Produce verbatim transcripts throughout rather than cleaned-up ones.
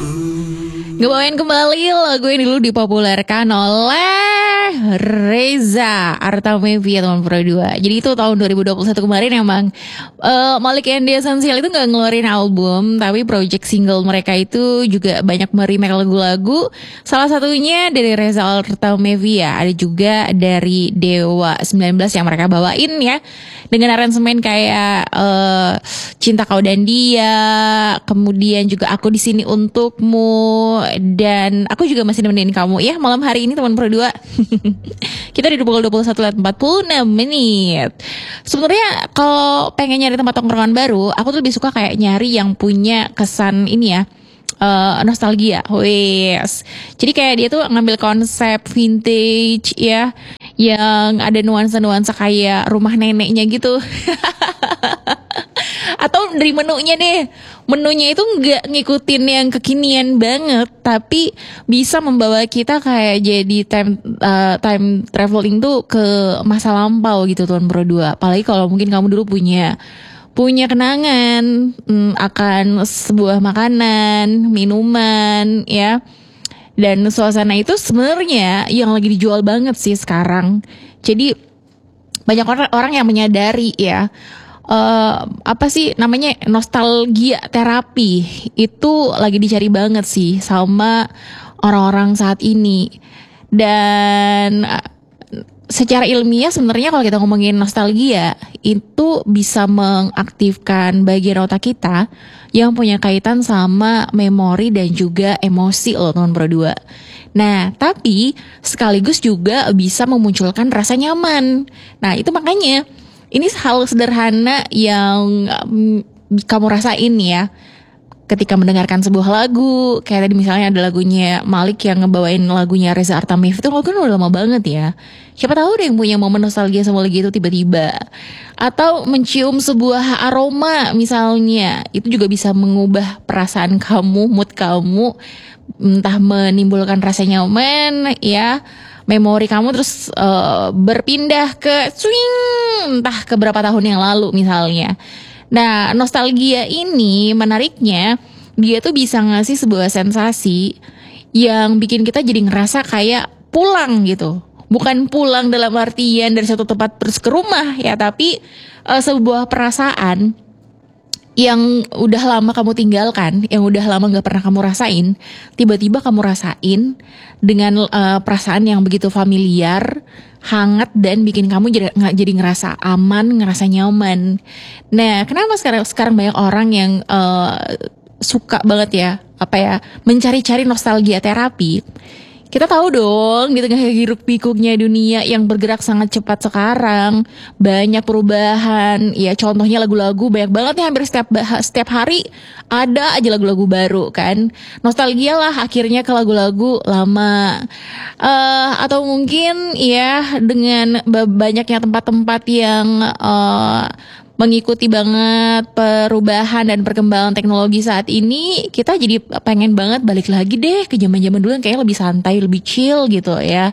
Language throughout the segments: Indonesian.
Ngebawain kembali lagu ini dulu dipopulerkan oleh Reza Artamevia teman Pro dua. Jadi itu tahun dua ribu dua puluh satu kemarin emang uh, Malik and the Essential itu gak ngeluarin album, tapi project single mereka itu juga banyak meremake lagu-lagu. Salah satunya dari Reza Artamevia, ada juga dari Dewa sembilan belas yang mereka bawain ya, dengan aransemen kayak uh, Cinta Kau dan Dia, kemudian juga Aku di Sini Untukmu, dan Aku Juga Masih Nemenin Kamu ya malam hari ini teman Pro dua. Kita di pukul dua puluh satu lewat empat puluh enam menit. Sebenarnya kalau pengen nyari tempat tongkrongan baru, aku tuh lebih suka kayak nyari yang punya kesan ini ya, Uh, nostalgia, wes. Jadi kayak dia tuh ngambil konsep vintage ya, yang ada nuansa-nuansa kayak rumah neneknya gitu. Atau dari menunya deh, menunya itu nggak ngikutin yang kekinian banget, tapi bisa membawa kita kayak jadi time uh, time traveling tuh ke masa lampau gitu tuan Pro dua. Apalagi kalau mungkin kamu dulu punya punya kenangan hmm, akan sebuah makanan, minuman ya. Dan suasana itu sebenarnya yang lagi dijual banget sih sekarang. Jadi banyak orang orang yang menyadari ya, uh, apa sih namanya, nostalgia terapi itu lagi dicari banget sih sama orang-orang saat ini. Dan secara ilmiah sebenarnya kalau kita ngomongin nostalgia itu bisa mengaktifkan bagian otak kita yang punya kaitan sama memori dan juga emosi loh teman Pro dua. Nah, tapi sekaligus juga bisa memunculkan rasa nyaman. Nah, itu makanya ini hal sederhana yang um, kamu rasain ya ketika mendengarkan sebuah lagu. Kayak tadi misalnya ada lagunya Malik yang ngebawain lagunya Reza Artamevia, itu lagu kan udah lama banget ya. Siapa tahu deh yang punya momen nostalgia sama lagu itu tiba-tiba. Atau mencium sebuah aroma misalnya, itu juga bisa mengubah perasaan kamu, mood kamu, entah menimbulkan rasa nyaman ya, memori kamu terus uh, berpindah ke swing, entah ke berapa tahun yang lalu misalnya. Nah, nostalgia ini menariknya, dia tuh bisa ngasih sebuah sensasi yang bikin kita jadi ngerasa kayak pulang gitu. Bukan pulang dalam artian dari satu tempat terus ke rumah ya, tapi uh, sebuah perasaan yang udah lama kamu tinggalkan, yang udah lama gak pernah kamu rasain, tiba-tiba kamu rasain dengan uh, perasaan yang begitu familiar, hangat, dan bikin kamu jadi, jadi ngerasa aman, ngerasa nyaman. Nah, kenapa sekarang sekarang banyak orang yang uh, suka banget ya, apa ya, mencari-cari nostalgia terapi? Kita tahu dong, di tengah hiruk pikuknya dunia yang bergerak sangat cepat sekarang, banyak perubahan. Ya contohnya lagu-lagu banyak banget nih, hampir setiap setiap hari ada aja lagu-lagu baru kan. Nostalgia lah akhirnya ke lagu-lagu lama. Uh, atau mungkin ya dengan banyaknya tempat-tempat yang uh, mengikuti banget perubahan dan perkembangan teknologi saat ini, kita jadi pengen banget balik lagi deh ke zaman-zaman dulu yang kayaknya lebih santai, lebih chill gitu ya.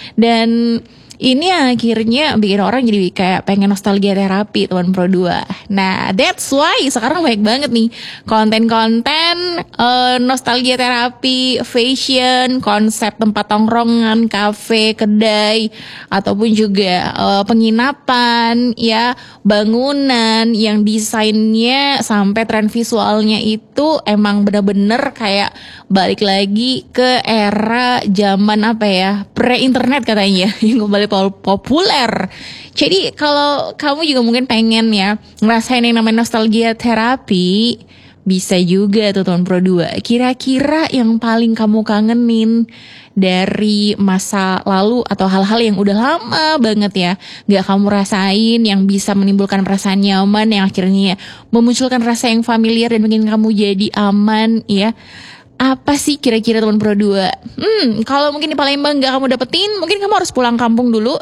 Dan ini akhirnya bikin orang jadi kayak pengen nostalgia terapi teman Pro dua. Nah, that's why sekarang banyak banget nih konten-konten uh, nostalgia terapi, fashion, konsep tempat tongkrongan, kafe, kedai, ataupun juga uh, penginapan ya, bangunan yang desainnya sampai tren visualnya itu emang bener-bener kayak balik lagi ke era zaman apa ya, pre-internet katanya yang kembali populer. Jadi kalau kamu juga mungkin pengen ya ngerasain yang namanya nostalgia terapi, bisa juga tuh teman Pro dua. Kira-kira yang paling kamu kangenin dari masa lalu atau hal-hal yang udah lama banget ya gak kamu rasain, yang bisa menimbulkan perasaan nyaman, yang akhirnya memunculkan rasa yang familiar dan bikin kamu jadi aman ya. Apa sih kira-kira teman Pro dua? Hmm, kalau mungkin di Palembang gak kamu dapetin, mungkin kamu harus pulang kampung dulu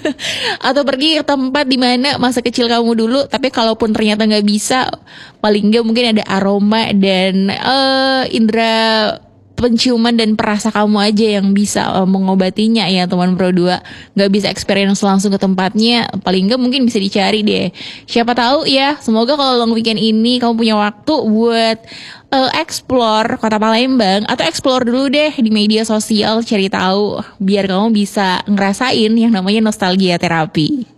atau pergi ke tempat di mana masa kecil kamu dulu. Tapi kalaupun ternyata gak bisa, paling gak mungkin ada aroma dan uh, indera penciuman dan perasa kamu aja yang bisa uh, mengobatinya ya teman Pro dua. Gak bisa experience langsung ke tempatnya, paling gak mungkin bisa dicari deh. Siapa tahu ya, semoga kalau long weekend ini kamu punya waktu buat uh, explore kota Palembang, atau explore dulu deh di media sosial, cari tahu biar kamu bisa ngerasain yang namanya nostalgia terapi.